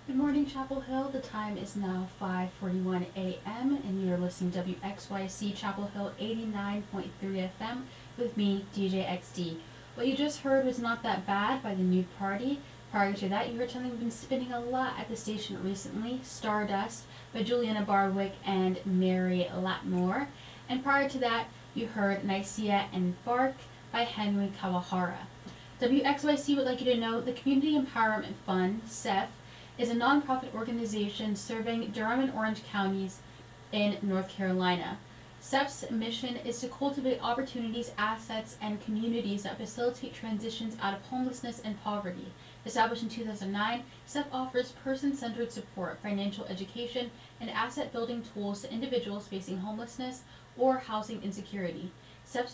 Good morning, Chapel Hill. The time is now 5:41 a.m. and you're listening to WXYC Chapel Hill 89.3 FM with me, DJ XD. What you just heard was Not That Bad by the Nude Party. Prior to that, you heard something we've been spinning a lot at the station recently, Stardust by Juliana Barwick and Mary Latmore. And prior to that, you heard Nicaea and Bark by Henry Kawahara. WXYC would like you to know the Community Empowerment Fund, CEF, is a nonprofit organization serving Durham and Orange counties in North Carolina. CEF's mission is to cultivate opportunities, assets, and communities that facilitate transitions out of homelessness and poverty. Established in 2009, CEF offers person-centered support, financial education, and asset-building tools to individuals facing homelessness or housing insecurity. CEF's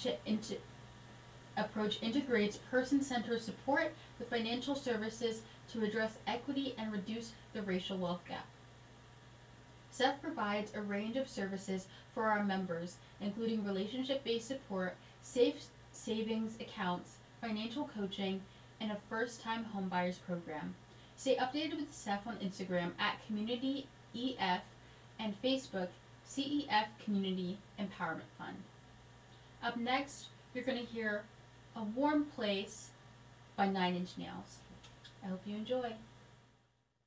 approach integrates person-centered support with financial services to address equity and reduce the racial wealth gap. CEF provides a range of services for our members, including relationship-based support, safe savings accounts, financial coaching, and a first-time homebuyers program. Stay updated with CEF on Instagram at CommunityEF and Facebook CEF Community Empowerment Fund. Up next, you're going to hear A Warm Place by Nine Inch Nails. I hope you enjoy.